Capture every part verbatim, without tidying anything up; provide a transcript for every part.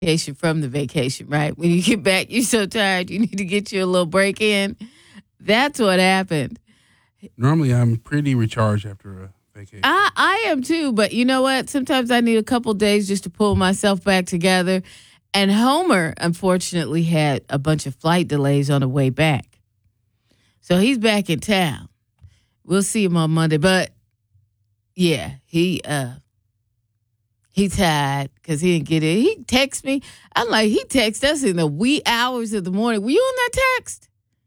Vacation from the vacation, right? When you get back, you're so tired, you need to get you a little break in. That's what happened. Normally, I'm pretty recharged after a vacation. I, I am too, but you know what? Sometimes I need a couple days just to pull myself back together. And Homer, unfortunately, had a bunch of flight delays on the way back. So he's back in town. We'll see him on Monday. But, yeah, he uh, he tired because he didn't get it. He texts me. I'm like, he texted us in the wee hours of the morning. Were you on that text?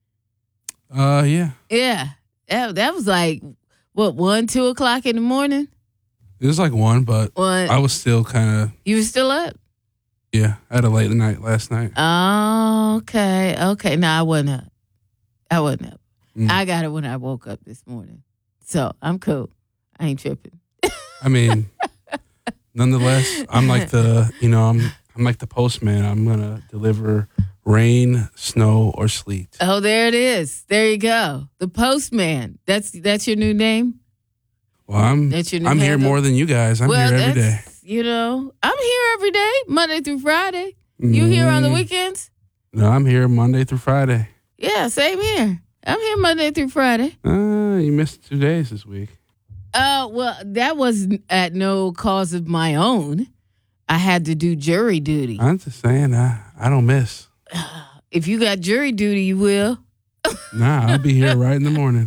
Uh, yeah. Yeah. That, that was like, what, one, two o'clock in the morning? It was like one, but One. I was still kind of, You were still up? yeah, I had a late night last night. Oh, okay. Okay. No, I wasn't up. I wasn't up. Mm. I got it when I woke up this morning. So I'm cool. I ain't tripping. I mean, nonetheless, I'm like the, you know, I'm I'm like the postman. I'm going to deliver rain, snow, or sleet. Oh, there it is. There you go. The postman. That's that's your new name? Well, I'm That's your new I'm here handle? more than you guys. I'm well, here every day. that's, you know, I'm here every day, Monday through Friday. You here on the Mm, weekends? No, I'm here Monday through Friday. Yeah, same here. I'm here Monday through Friday. Uh, you missed two days this week. Uh, well, that was at no cause of my own. I had to do jury duty. I'm just saying, I, I don't miss. If you got jury duty, you will. Nah, I'll be here right in the morning.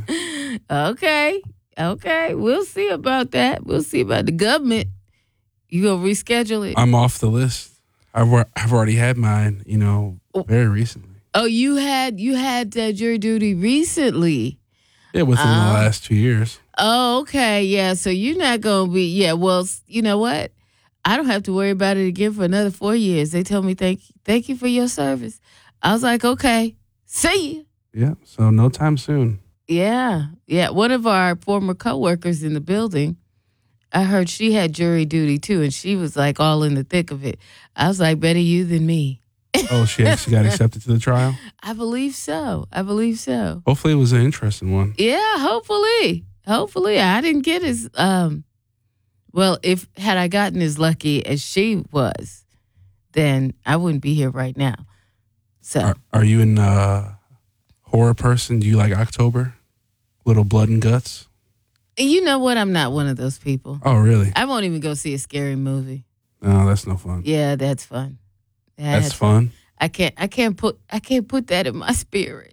Okay. Okay. We'll see about that. We'll see about the government. You gonna reschedule it? I'm off the list. I've wa- I've already had mine, you know, very recently. Oh, you had you had uh, jury duty recently. Yeah, within Uh, the last two years. Oh, okay. Yeah. So you're not gonna be. Yeah. Well, s- you know what? I don't have to worry about it again for another four years. They told me thank you, thank you for your service. I was like, okay, see you. Yeah, so no time soon. Yeah, yeah. One of our former coworkers in the building, I heard she had jury duty too, and she was like all in the thick of it. I was like, better you than me. Oh, she actually got accepted to the trial? I believe so. I believe so. Hopefully it was an interesting one. Yeah, hopefully. Hopefully. I didn't get as um well, if had I gotten as lucky as she was, then I wouldn't be here right now. So Are, are you an uh, horror person? Do you like October? Little blood and guts? you know what? I'm not one of those people. Oh, really? I won't even go see a scary movie. No, that's no fun. Yeah, that's fun. That's fun. I can't I can't put I can't put that in my spirit.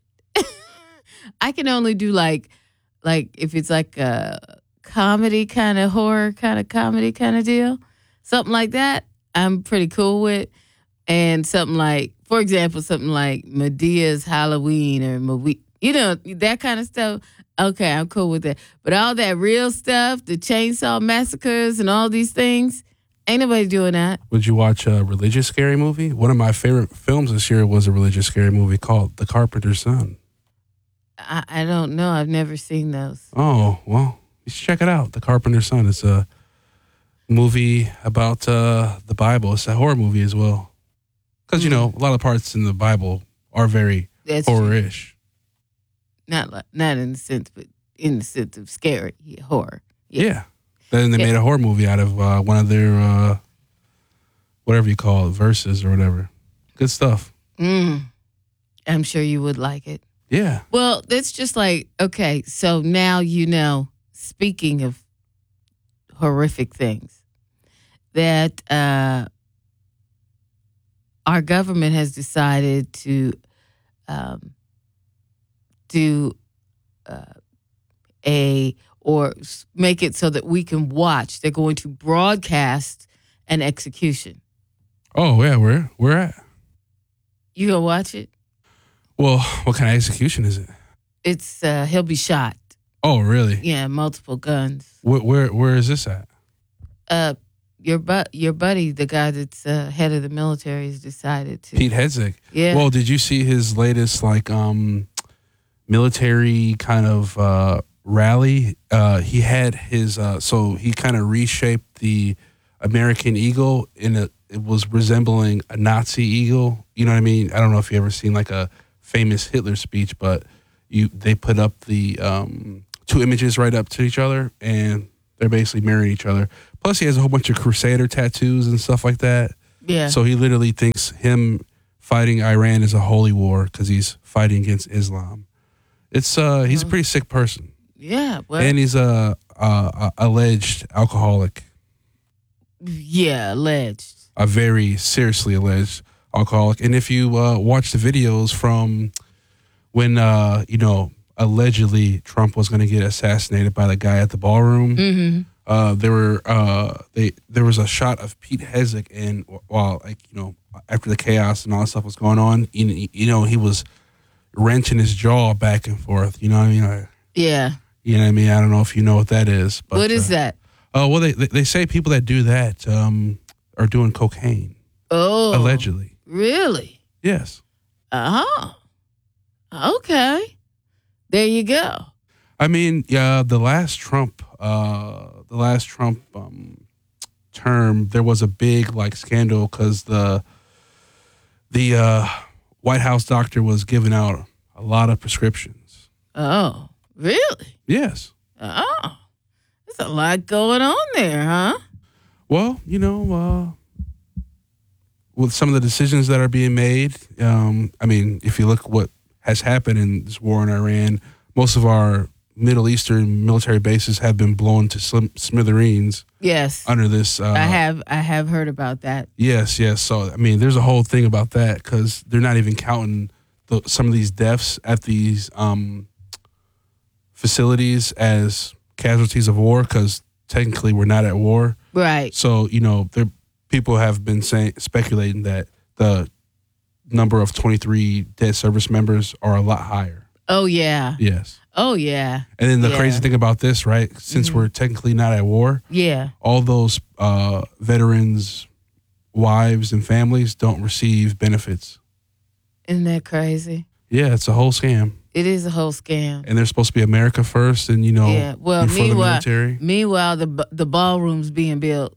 I can only do like like if it's like a comedy kind of horror kind of comedy kind of deal. Something like that, I'm pretty cool with. And something like, for example, something like Medea's Halloween or Mwe- you know, that kind of stuff. Okay, I'm cool with that. But all that real stuff, the chainsaw massacres and all these things, ain't nobody doing that. Would you watch a religious scary movie? One of my favorite films this year was a religious scary movie called The Carpenter's Son. I, I don't know. I've never seen those. Oh, well, you should check it out. The Carpenter's Son. It's a movie about uh, the Bible. It's a horror movie as well. Because, you know, a lot of parts in the Bible are very That's true. horror-ish. Not like, not in the sense, but in the sense of scary yeah, horror. Yeah. Then they Yeah. made a horror movie out of uh, one of their, uh, whatever you call it, verses or whatever. Good stuff. Mm. I'm sure you would like it. Yeah. Well, it's just like, okay, so now you know, speaking of horrific things, that uh, our government has decided to um, do uh, a, or s- make it so that we can watch. They're going to broadcast an execution. Oh, yeah, where where at? You gonna watch it? Well, what kind of execution is it? It's, uh, he'll be shot. Oh, really? Yeah, multiple guns. Where where, where is this at? Uh, your bu- your buddy, the guy that's uh, head of the military, has decided to. Pete Hegseth. Yeah. Well, did you see his latest like um military kind of uh rally? Uh he had his uh so he kind of reshaped the American eagle in a it was resembling a Nazi eagle. You know what I mean? I don't know if you ever seen like a famous Hitler speech, but you they put up the um two images right up to each other and they're basically mirroring each other. Plus he has a whole bunch of Crusader tattoos and stuff like that. Yeah. So he literally thinks him fighting Iran is a holy war because he's fighting against Islam. It's uh, he's a pretty sick person. Yeah. Well, And he's a, a, a alleged alcoholic. yeah, alleged. A very seriously alleged alcoholic. And if you uh, watch the videos from when, uh, you know, allegedly Trump was going to get assassinated by the guy at the ballroom, Mm-hmm. uh, there were uh, they there was a shot of Pete Hegseth, and while like you know after the chaos and all that stuff was going on, you, you know he was wrenching his jaw back and forth. You know what I mean? Yeah. You know what I mean? I don't know if you know what that is. But, What is uh, that? Oh well, they they say people that do that um, are doing cocaine Oh. allegedly. Really? Yes. Oh. Okay. There you go. I mean, yeah, the last Trump, uh, the last Trump um, term, there was a big like scandal because the the uh, White House doctor was giving out a lot of prescriptions. Oh. Really? Yes. Oh. There's a lot going on there, huh? Well, you know, uh, with some of the decisions that are being made, um, I mean, if you look what has happened in this war in Iran, most of our Middle Eastern military bases have been blown to slim- smithereens Yes. under this. Uh, I have I have heard about that. Yes, yes. So, I mean, there's a whole thing about that because they're not even counting the, some of these deaths at these um, facilities as casualties of war because technically we're not at war. Right. So, you know, there people have been saying speculating that the number of twenty-three dead service members are a lot higher. Oh yeah. Yes. Oh yeah. And then the Yeah. crazy thing about this, right? Since Mm-hmm. we're technically not at war, Yeah. all those uh, veterans' wives and families don't receive benefits. Isn't that crazy? Yeah, it's a whole scam. It is a whole scam. And they're supposed to be America first, and you know, Yeah. Well, before the meanwhile, military. meanwhile, the b- the ballroom's being built.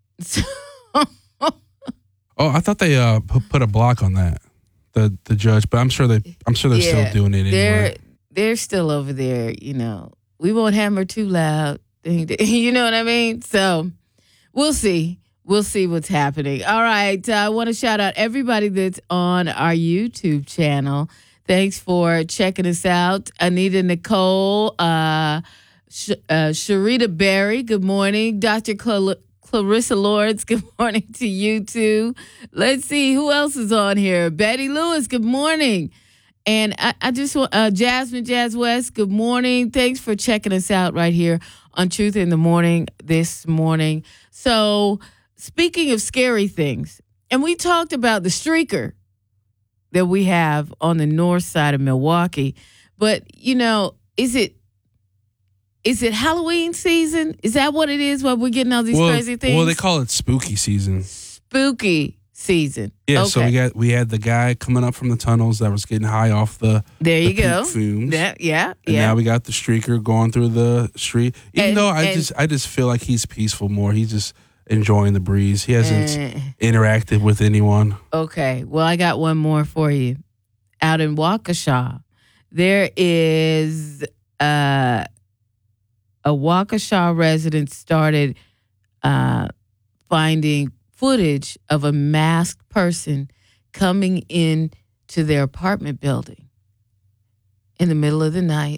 Oh, I thought they uh, pu- put a block on that, the the judge, but I'm sure they, I'm sure they're Yeah, still doing it they're anyway. they're still over there. You know, we won't hammer too loud. You know what I mean? So we'll see. We'll see what's happening. All right. Uh, I want to shout out everybody that's on our YouTube channel. Thanks for checking us out. Anita Nicole, uh, Sh- uh, Sharita Berry, good morning. Doctor Cl- Clarissa Lawrence, good morning to you too. Let's see who else is on here. Betty Lewis, good morning. And I, I just want, uh, Jasmine Jazz West, good morning. Thanks for checking us out right here on Truth in the Morning this morning. So, speaking of scary things, and we talked about the streaker that we have on the north side of Milwaukee, but you know, is it is it Halloween season? Is that what it is? Why we're getting all these well, crazy things? well, they call it spooky season. Spooky season. Yeah, okay. so we got we had the guy coming up from the tunnels that was getting high off the there you the go. peak fumes. Yeah, yeah, And yeah. now we got the streaker going through the street. Even And- though I and- just I just feel like he's peaceful more. He's just enjoying the breeze. He hasn't Eh. interacted with anyone. Okay. Well, I got one more for you. Out in Waukesha, there is uh, a Waukesha resident started uh, finding footage of a masked person coming in to their apartment building in the middle of the night.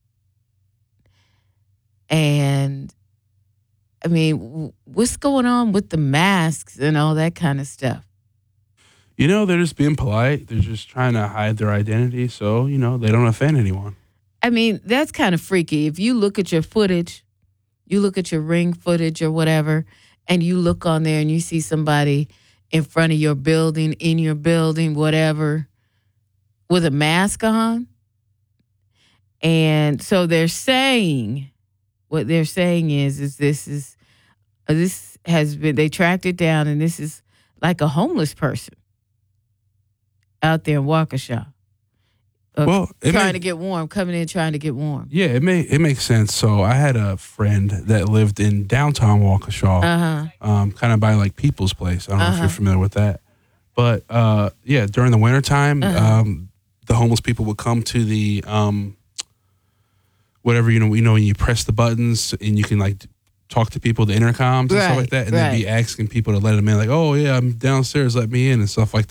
And I mean, w- what's going on with the masks and all that kind of stuff? You know, they're just being polite. They're just trying to hide their identity so, you know, they don't offend anyone. I mean, that's kind of freaky. If you look at your footage, you look at your Ring footage or whatever, and you look on there and you see somebody in front of your building, in your building, whatever, with a mask on. And so they're saying, what they're saying is, is this is, uh, this has been, they tracked it down, and this is like a homeless person out there in Waukesha. Uh, Well, it trying may- to get warm, coming in trying to get warm. Yeah, it may it makes sense. So I had a friend that lived in downtown Waukesha, Uh-huh. um, kind of by like People's Place. I don't know if Uh-huh. you're familiar with that. But uh, yeah, during the wintertime, Uh-huh. um, the homeless people would come to the um, whatever, you know, you know, when you press the buttons and you can like talk to people, the intercoms and Right, stuff like that, and then be right. asking people to let him in, like, oh yeah, I'm downstairs, let me in, and stuff like